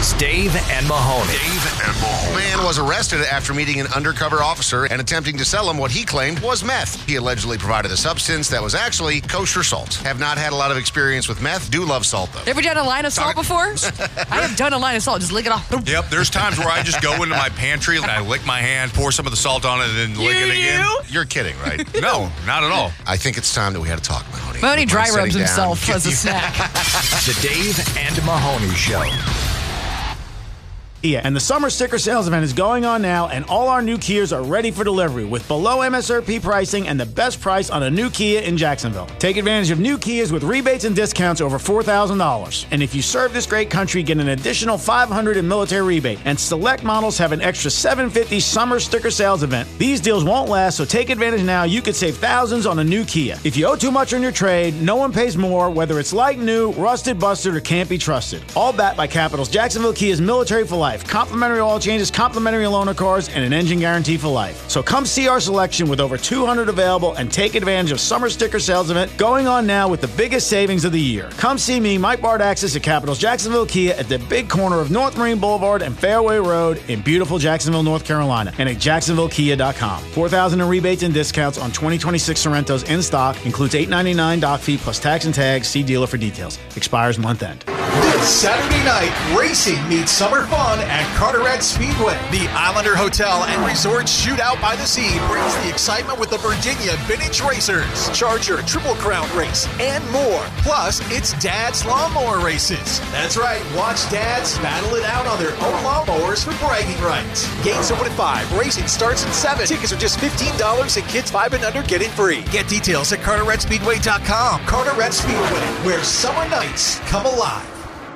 is Dave and Mahoney. A man was arrested after meeting an undercover officer and attempting to sell him what he claimed was meth. He allegedly provided a substance that was actually kosher salt. Have not had a lot of experience with meth. Do love salt, though. Ever done a line of salt before? I have done a line of salt. Just lick it off. Yep, there's times where I just go into my pantry and I lick my hand, pour some of the salt on it, and then lick it again. You're kidding, right? No, not at all. I think it's time that we had a talk, Mahoney. Mahoney dry Sitting rubs down. himself as a snack. The Dave and Mahoney Show. Yeah, and the summer sticker sales event is going on now, and all our new Kias are ready for delivery with below MSRP pricing and the best price on a new Kia in Jacksonville. Take advantage of new Kias with rebates and discounts over $4,000. And if you serve this great country, get an additional $500 in military rebate. And select models have an extra $750 summer sticker sales event. These deals won't last, so take advantage now. You could save thousands on a new Kia. If you owe too much on your trade, no one pays more, whether it's like new, rusted, busted, or can't be trusted. All backed by Capital's Jacksonville Kia's Military for Life. Complimentary oil changes, complimentary loaner cars, and an engine guarantee for life. So come see our selection with over 200 available and take advantage of summer sticker sales event going on now with the biggest savings of the year. Come see me, Mike Bard Access at Capital's Jacksonville Kia at the big corner of North Marine Boulevard and Fairway Road in beautiful Jacksonville, North Carolina, and at jacksonvillekia.com. $4,000 in rebates and discounts on 2026 Sorrentos in stock. Includes $899 doc fee plus tax and tags. See dealer for details. Expires month end. This Saturday night, racing meets summer fun at Carteret Speedway. The Islander Hotel and Resort Shootout by the Sea brings the excitement with the Virginia Vintage Racers, Charger Triple Crown Race, and more. Plus, it's Dad's Lawnmower Races. That's right, watch Dads battle it out on their own lawnmowers for bragging rights. Games open at 5, racing starts at 7. Tickets are just $15 and kids 5 and under get in free. Get details at CarteretSpeedway.com. Carteret Speedway, where summer nights come alive.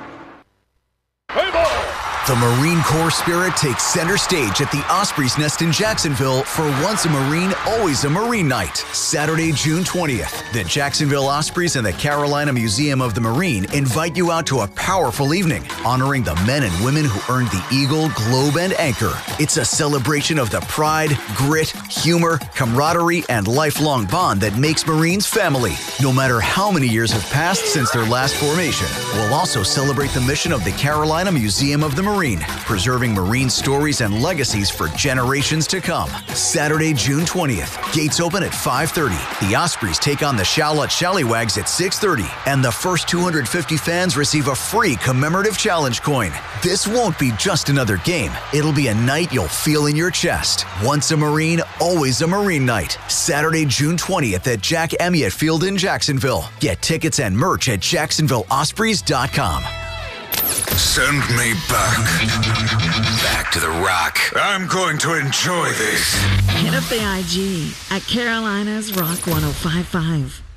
The Marine Corps spirit takes center stage at the Osprey's Nest in Jacksonville for Once a Marine, Always a Marine Night. Saturday, June 20th. The Jacksonville Ospreys and the Carolina Museum of the Marine invite you out to a powerful evening, honoring the men and women who earned the Eagle, Globe, and Anchor. It's a celebration of the pride, grit, humor, camaraderie, and lifelong bond that makes Marines family, no matter how many years have passed since their last formation. We'll also celebrate the mission of the Carolina Museum of the Marine, preserving Marine stories and legacies for generations to come. Saturday, June 20th. Gates open at 5:30. The Ospreys take on the Charlotte Shallywags at 6:30. And the first 250 fans receive a free commemorative challenge coin. This won't be just another game. It'll be a night you'll feel in your chest. Once a Marine, always a Marine Night. Saturday, June 20th at Jack Amyett Field in Jacksonville. Get tickets and merch at jacksonvilleospreys.com. Send me back to the Rock. I'm going to enjoy this. Hit up the IG at Carolina's Rock 105.5.